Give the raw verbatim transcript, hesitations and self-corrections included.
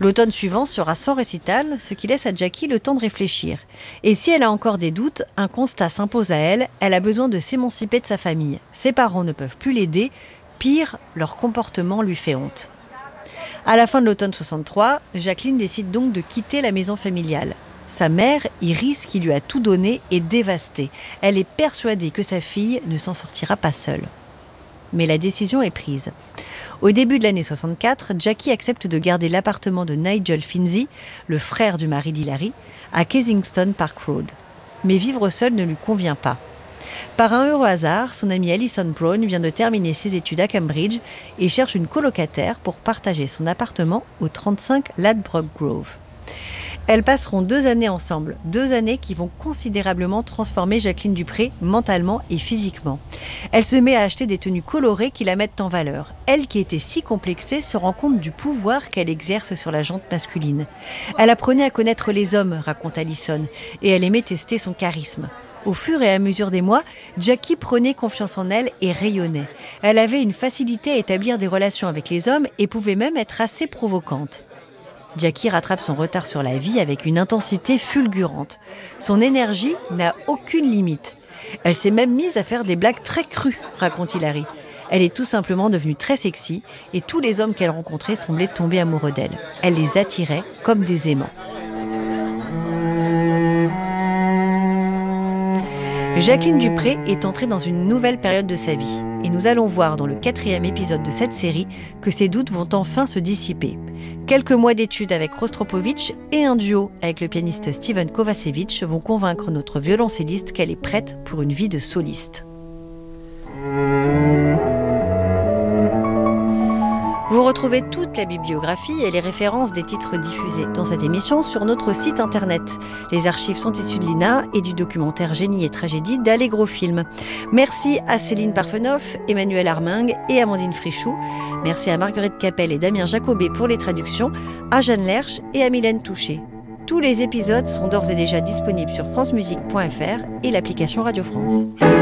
L'automne suivant sera sans récital, ce qui laisse à Jackie le temps de réfléchir. Et si elle a encore des doutes, un constat s'impose à elle, elle a besoin de s'émanciper de sa famille. Ses parents ne peuvent plus l'aider, pire, leur comportement lui fait honte. À la fin de l'automne soixante-trois, Jacqueline décide donc de quitter la maison familiale. Sa mère, Iris, qui lui a tout donné, est dévastée. Elle est persuadée que sa fille ne s'en sortira pas seule. Mais la décision est prise. Au début de l'année soixante-quatre, Jackie accepte de garder l'appartement de Nigel Finzi, le frère du mari d'Hilary, à Kensington Park Road. Mais vivre seule ne lui convient pas. Par un heureux hasard, son amie Alison Brown vient de terminer ses études à Cambridge et cherche une colocataire pour partager son appartement au trente-cinq Ladbroke Grove. Elles passeront deux années ensemble, deux années qui vont considérablement transformer Jacqueline Dupré mentalement et physiquement. Elle se met à acheter des tenues colorées qui la mettent en valeur. Elle, qui était si complexée, se rend compte du pouvoir qu'elle exerce sur la gente masculine. Elle apprenait à connaître les hommes, raconte Alison, et elle aimait tester son charisme. Au fur et à mesure des mois, Jackie prenait confiance en elle et rayonnait. Elle avait une facilité à établir des relations avec les hommes et pouvait même être assez provocante. Jackie rattrape son retard sur la vie avec une intensité fulgurante. Son énergie n'a aucune limite. Elle s'est même mise à faire des blagues très crues, raconte Hilary. Elle est tout simplement devenue très sexy et tous les hommes qu'elle rencontrait semblaient tomber amoureux d'elle. Elle les attirait comme des aimants. Jacqueline Dupré est entrée dans une nouvelle période de sa vie. Et nous allons voir dans le quatrième épisode de cette série que ses doutes vont enfin se dissiper. Quelques mois d'études avec Rostropovitch et un duo avec le pianiste Steven Kovacevic vont convaincre notre violoncelliste qu'elle est prête pour une vie de soliste. Vous retrouvez toute la bibliographie et les références des titres diffusés dans cette émission sur notre site internet. Les archives sont issues de l'I N A et du documentaire Génie et tragédie d'Allegro Film. Merci à Céline Parfenoff, Emmanuel Armingue et Amandine Frichou. Merci à Marguerite Capel et Damien Jacobet pour les traductions, à Jeanne Lerche et à Mylène Touché. Tous les épisodes sont d'ores et déjà disponibles sur francemusique point f r et l'application Radio France.